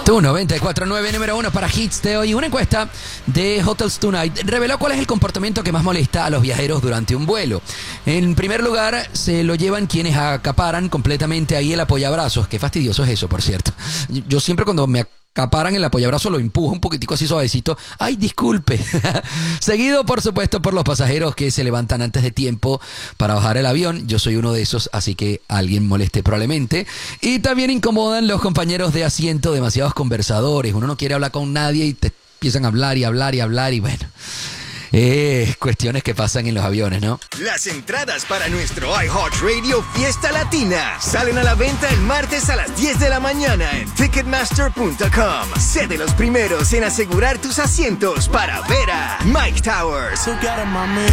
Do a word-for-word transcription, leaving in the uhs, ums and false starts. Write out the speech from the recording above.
Tu noventa y cuatro punto nueve, número uno para hits de hoy. Una encuesta de Hotels Tonight reveló cuál es el comportamiento que más molesta a los viajeros durante un vuelo. En primer lugar, se lo llevan quienes acaparan completamente ahí el apoyabrazos. Qué fastidioso es eso, por cierto. Yo siempre cuando me acaparan el apoyabrazo lo empujo un poquitico así suavecito. ¡Ay, disculpe! Seguido, por supuesto, por los pasajeros que se levantan antes de tiempo para bajar el avión. Yo soy uno de esos, así que alguien moleste probablemente. Y también incomodan los compañeros de asiento, demasiados conversadores. Uno no quiere hablar con nadie y te empiezan a hablar y hablar y hablar y bueno... Eh, cuestiones que pasan en los aviones, ¿no? Las entradas para nuestro iHeartRadio Fiesta Latina salen a la venta el martes a las diez de la mañana en Ticketmaster punto com. Sé de los primeros en asegurar tus asientos para ver a Mike Towers,